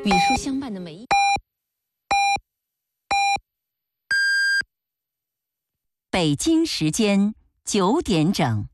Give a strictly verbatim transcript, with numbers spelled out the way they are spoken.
语书相伴的每一。 北京时间九点整。